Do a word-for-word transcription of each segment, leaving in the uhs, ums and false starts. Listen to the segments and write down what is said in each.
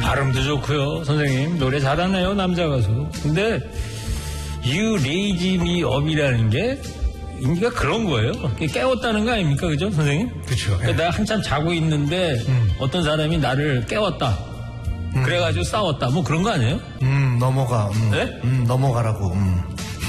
발음도 좋고요. 선생님 노래 잘하네요. 남자 가수. 근데 You Raise Me Up이라는 게 인기가 그런 거예요. 깨웠다는 거 아닙니까? 그죠 선생님? 그렇죠. 그러니까 내가 한참 자고 있는데 음. 어떤 사람이 나를 깨웠다. 음. 그래가지고 싸웠다. 뭐 그런 거 아니에요? 음 넘어가. 음. 네? 음 넘어가라고. 음.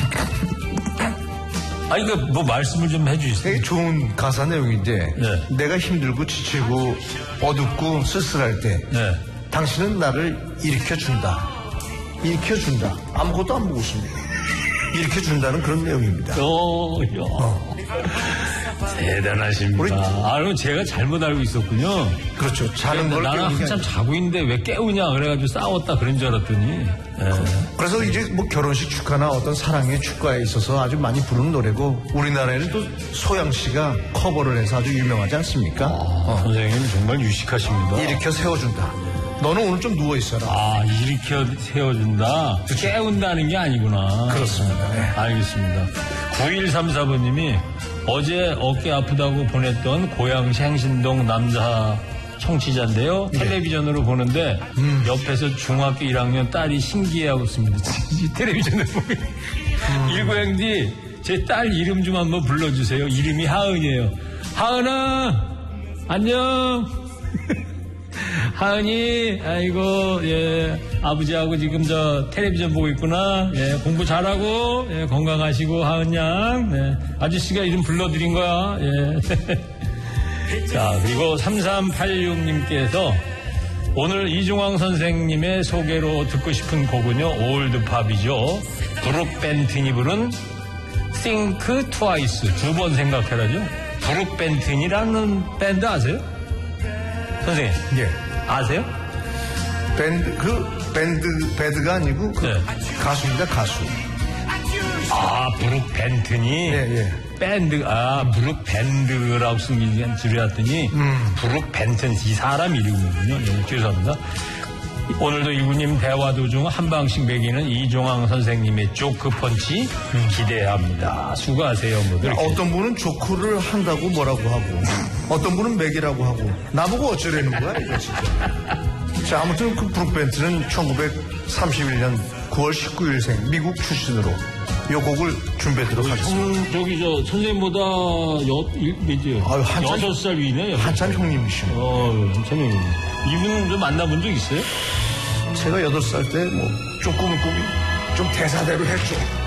아, 이거 뭐 말씀을 좀 해주세요. 되게 좋은 가사 내용인데 네. 내가 힘들고 지치고 어둡고 쓸쓸할 때 네. 당신은 나를 일으켜준다. 일으켜준다. 아무것도 안 보고 있습니다. 일으켜준다는 그런 내용입니다. 오, 야. 어. 대단하십니다. 우리... 아, 그럼 제가 잘못 알고 있었군요. 그렇죠. 자는 걸 나는 한참 아니라. 자고 있는데 왜 깨우냐 그래가지고 싸웠다 그런 줄 알았더니. 네. 그래서 이제 뭐 결혼식 축하나 어떤 사랑의 축가에 있어서 아주 많이 부르는 노래고 우리나라에는 또 소양 씨가 커버를 해서 아주 유명하지 않습니까? 아, 어. 선생님 정말 유식하십니다. 일으켜 세워준다. 너는 오늘 좀 누워있어라. 아, 일으켜 세워준다. 그쵸? 깨운다는 게 아니구나. 그렇습니다. 네. 알겠습니다. 구일삼사 번님이 어제 어깨 아프다고 보냈던 고향 생신동 남자 청취자인데요. 네. 텔레비전으로 보는데 음. 옆에서 중학교 일 학년 딸이 신기해하고 있습니다. 텔레비전을 보면. 음. 일고양지 제 딸 이름 좀 한번 불러주세요. 이름이 하은이에요. 하은아 안녕. 하은이 아이고 예 아버지하고 지금 저 텔레비전 보고 있구나. 예 공부 잘하고 예 건강하시고 하은 양 네, 아저씨가 이름 불러드린 거야. 예. 자 그리고 삼삼팔육님께서 오늘 이종황 선생님의 소개로 듣고 싶은 곡은요 올드팝이죠. 브룩 벤튼이 부른 Think Twice 두 번 생각해라죠. 브룩 벤튼이라는 밴드 아세요? 선생님. 예. 아세요? 밴드, 그, 밴드, 밴드가 아니고, 그, 네. 가수입니다, 가수. 아, 브룩 벤튼이? 예, 예. 밴드, 아, 브룩 밴드라고 쓴 줄이었더니, 음. 브룩 벤튼, 이 사람 이름이군요. 네, 죄송합니다. 오늘도 이구님 대화 도중 한 방씩 매기는 이종황 선생님의 조크 펀치 음. 기대합니다. 수고하세요. 뭐 어떤 분은 조크를 한다고 뭐라고 하고 어떤 분은 매기라고 하고 나보고 어쩌려는 거야 이거 진짜. 자 아무튼 그 브룩 벤튼은 천구백삼십일년 구월 십구일생 미국 출신으로 요 곡을 준비하도록 하겠습니다. 음, 저기 저 선생님보다 여, 여섯 살 위네. 한참 형님이시네. 어, 한참 형님. 이분 좀 만나본 적 있어요? 제가 여덟 살 때 뭐 좀 꿈을 꾸미 좀 대사대로 했죠.